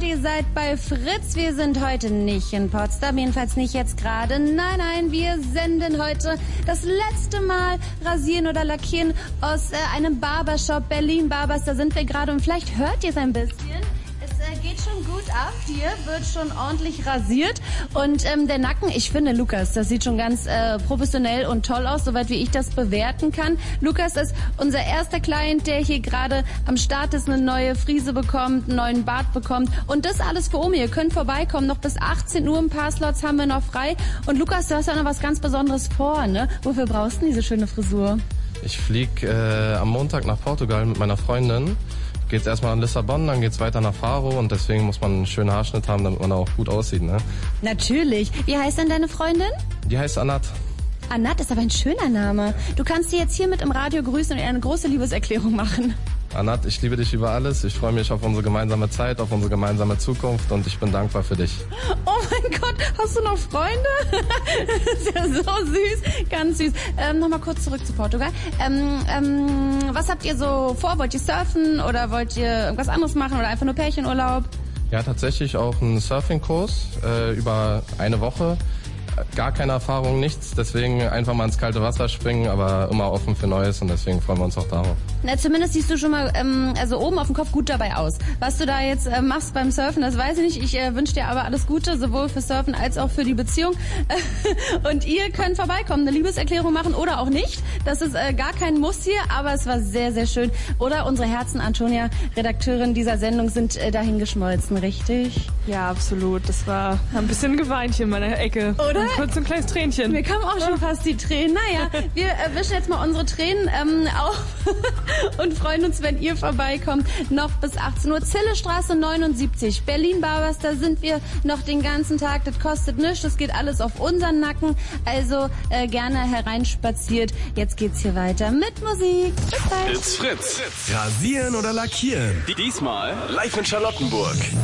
ihr seid bei Fritz. Wir sind heute nicht in Potsdam, jedenfalls nicht jetzt gerade. Nein, wir senden heute das letzte Mal rasieren oder lackieren aus einem Barbershop, Berlin Barbers. Da sind wir gerade und vielleicht hört ihr es ein bisschen. Es geht schon gut ab. Hier wird schon ordentlich rasiert. Und der Nacken, ich finde, Lukas, das sieht schon ganz professionell und toll aus, soweit wie ich das bewerten kann. Lukas ist unser erster Client, der hier gerade am Start ist, eine neue Frise bekommt, einen neuen Bart bekommt. Und das alles für Omi. Ihr könnt vorbeikommen. Noch bis 18 Uhr, ein paar Slots haben wir noch frei. Und Lukas, du hast ja noch was ganz Besonderes vor, ne? Wofür brauchst du diese schöne Frisur? Ich fliege am Montag nach Portugal mit meiner Freundin. Geht's erstmal an Lissabon, dann geht's weiter nach Faro und deswegen muss man einen schönen Haarschnitt haben, damit man auch gut aussieht, ne? Natürlich. Wie heißt denn deine Freundin? Die heißt Anat. Anat ist aber ein schöner Name. Du kannst sie jetzt hiermit im Radio grüßen und ihr eine große Liebeserklärung machen. Anat, ich liebe dich über alles. Ich freue mich auf unsere gemeinsame Zeit, auf unsere gemeinsame Zukunft und ich bin dankbar für dich. Oh mein Gott, hast du noch Freunde? Das ist ja so süß, ganz süß. Nochmal kurz zurück zu Portugal. Was habt ihr so vor? Wollt ihr surfen oder wollt ihr irgendwas anderes machen oder einfach nur Pärchenurlaub? Ja, tatsächlich auch einen Surfingkurs über eine Woche. Gar keine Erfahrung, nichts, deswegen einfach mal ins kalte Wasser springen, aber immer offen für Neues und deswegen freuen wir uns auch darauf. Na, zumindest siehst du schon mal also oben auf dem Kopf gut dabei aus. Was du da jetzt machst beim Surfen, das weiß ich nicht. Ich wünsche dir aber alles Gute, sowohl für Surfen als auch für die Beziehung. Und ihr könnt vorbeikommen, eine Liebeserklärung machen oder auch nicht. Das ist gar kein Muss hier, aber es war sehr, sehr schön. Oder unsere Herzen, Antonia, Redakteurin dieser Sendung, sind dahin geschmolzen, richtig? Ja, absolut. Das war ein bisschen geweint hier in meiner Ecke. Oder? Kurz ein kleines Tränchen. Mir kamen auch schon fast die Tränen. Naja, wir wischen jetzt mal unsere Tränen auf und freuen uns, wenn ihr vorbeikommt. Noch bis 18 Uhr. Zillestraße 79, Berlin Barbers. Da sind wir noch den ganzen Tag. Das kostet nichts. Das geht alles auf unseren Nacken. Also gerne hereinspaziert. Jetzt geht's hier weiter mit Musik. Bis bald. It's Fritz. Rasieren oder lackieren. Diesmal live in Charlottenburg.